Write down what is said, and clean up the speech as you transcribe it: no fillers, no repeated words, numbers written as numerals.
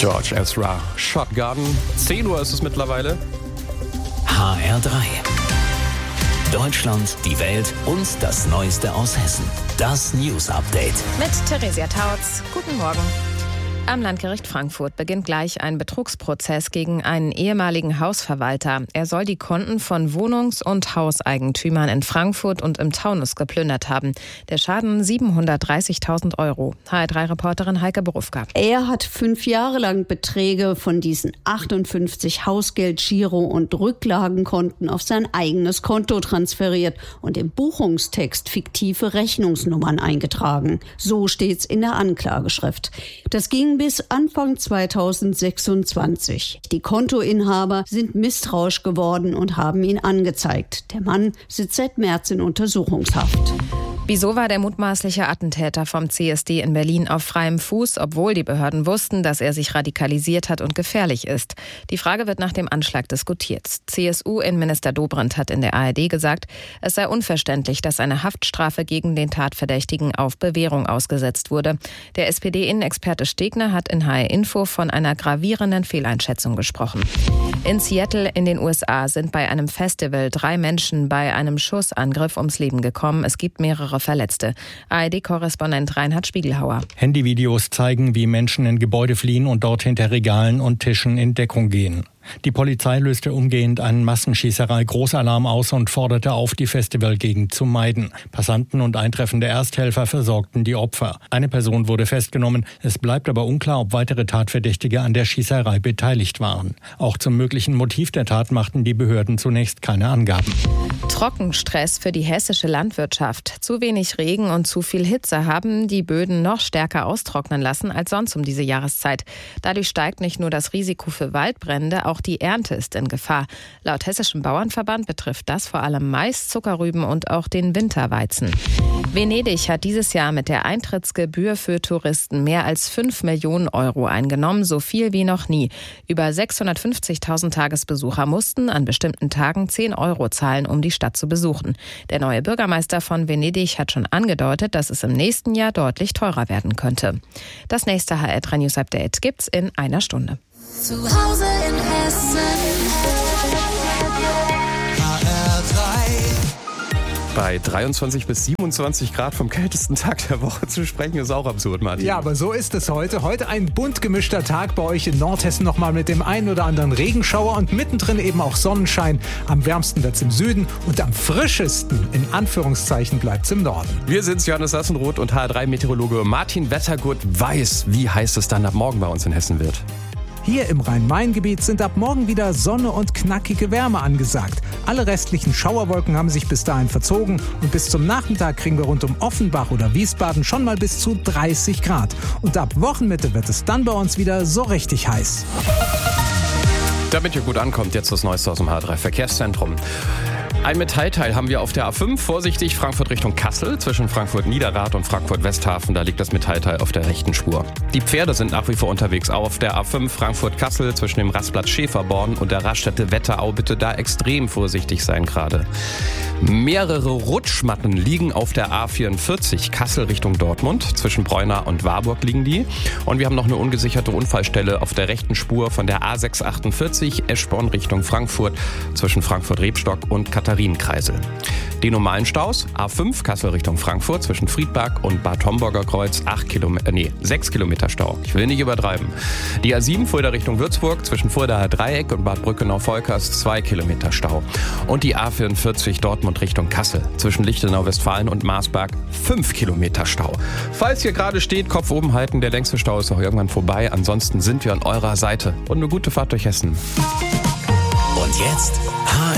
George Ezra, Shotgun. 10 Uhr ist es mittlerweile. HR3. Deutschland, die Welt und das Neueste aus Hessen. Das News Update. Mit Theresia Tautz. Guten Morgen. Am Landgericht Frankfurt beginnt gleich ein Betrugsprozess gegen einen ehemaligen Hausverwalter. Er soll die Konten von Wohnungs- und Hauseigentümern in Frankfurt und im Taunus geplündert haben. Der Schaden 730.000 €. HR3-Reporterin Heike Borufka. Er hat 5 Jahre lang Beträge von diesen 58 Hausgeld-, Giro- und Rücklagenkonten auf sein eigenes Konto transferiert und im Buchungstext fiktive Rechnungsnummern eingetragen. So steht's in der Anklageschrift. Das ging bis Anfang 2026. Die Kontoinhaber sind misstrauisch geworden und haben ihn angezeigt. Der Mann sitzt seit März in Untersuchungshaft. Wieso war der mutmaßliche Attentäter vom CSD in Berlin auf freiem Fuß, obwohl die Behörden wussten, dass er sich radikalisiert hat und gefährlich ist? Die Frage wird nach dem Anschlag diskutiert. CSU-Innenminister Dobrindt hat in der ARD gesagt, es sei unverständlich, dass eine Haftstrafe gegen den Tatverdächtigen auf Bewährung ausgesetzt wurde. Der SPD-Innenexperte Stegner hat in HR Info von einer gravierenden Fehleinschätzung gesprochen. In Seattle in den USA sind bei einem Festival 3 Menschen bei einem Schussangriff ums Leben gekommen. Es gibt mehrere Verletzte. ARD-Korrespondent Reinhard Spiegelhauer. Handyvideos zeigen, wie Menschen in Gebäude fliehen und dort hinter Regalen und Tischen in Deckung gehen. Die Polizei löste umgehend einen Massenschießerei-Großalarm aus und forderte auf, die Festivalgegend zu meiden. Passanten und eintreffende Ersthelfer versorgten die Opfer. Eine Person wurde festgenommen. Es bleibt aber unklar, ob weitere Tatverdächtige an der Schießerei beteiligt waren. Auch zum möglichen Motiv der Tat machten die Behörden zunächst keine Angaben. Trockenstress für die hessische Landwirtschaft. Zu wenig Regen und zu viel Hitze haben die Böden noch stärker austrocknen lassen als sonst um diese Jahreszeit. Dadurch steigt nicht nur das Risiko für Waldbrände, auch die Ernte ist in Gefahr. Laut Hessischem Bauernverband betrifft das vor allem Mais, Zuckerrüben und auch den Winterweizen. Venedig hat dieses Jahr mit der Eintrittsgebühr für Touristen mehr als 5 Millionen € eingenommen, so viel wie noch nie. Über 650.000 Tagesbesucher mussten an bestimmten Tagen 10 € zahlen, um die Stadt zu besuchen. Der neue Bürgermeister von Venedig hat schon angedeutet, dass es im nächsten Jahr deutlich teurer werden könnte. Das nächste HR3 News Update gibt's in einer Stunde. Zu Hause in Hessen. Bei 23 bis 27 Grad vom kältesten Tag der Woche zu sprechen, ist auch absurd, Martin. Ja, aber so ist es heute. Heute ein bunt gemischter Tag bei euch in Nordhessen, nochmal mit dem einen oder anderen Regenschauer und mittendrin eben auch Sonnenschein. Am wärmsten wird's im Süden und am frischesten, in Anführungszeichen, bleibt's im Norden. Wir sind's, Johannes Sassenroth und HR3-Meteorologe Martin Wettergut weiß, wie heiß es dann ab morgen bei uns in Hessen wird. Hier im Rhein-Main-Gebiet sind ab morgen wieder Sonne und knackige Wärme angesagt. Alle restlichen Schauerwolken haben sich bis dahin verzogen und bis zum Nachmittag kriegen wir rund um Offenbach oder Wiesbaden schon mal bis zu 30 Grad. Und ab Wochenmitte wird es dann bei uns wieder so richtig heiß. Damit ihr gut ankommt, jetzt das Neueste aus dem HR3-Verkehrszentrum. Ein Metallteil haben wir auf der A5, vorsichtig, Frankfurt Richtung Kassel, zwischen Frankfurt-Niederrad und Frankfurt-Westhafen, da liegt das Metallteil auf der rechten Spur. Die Pferde sind nach wie vor unterwegs, auch auf der A5 Frankfurt-Kassel, zwischen dem Rastplatz Schäferborn und der Raststätte Wetterau, bitte da extrem vorsichtig sein gerade. Mehrere Rutschmatten liegen auf der A44 Kassel Richtung Dortmund, zwischen Preuna und Warburg liegen die. Und wir haben noch eine ungesicherte Unfallstelle auf der rechten Spur von der A648 Eschborn Richtung Frankfurt, zwischen Frankfurt-Rebstock und Katharinenkreisel. Die normalen Staus, A5 Kassel Richtung Frankfurt zwischen Friedberg und Bad Homburger Kreuz 6 Kilometer Stau. Ich will nicht übertreiben. Die A7 Fulda Richtung Würzburg zwischen Fuldaer Dreieck und Bad Brückenau-Volkers 2 Kilometer Stau. Und die A44 Dortmund Richtung Kassel zwischen Lichtenau-Westfalen und Marsberg 5 Kilometer Stau. Falls ihr gerade steht, Kopf oben halten, der längste Stau ist auch irgendwann vorbei. Ansonsten sind wir an eurer Seite. Und eine gute Fahrt durch Hessen. Und jetzt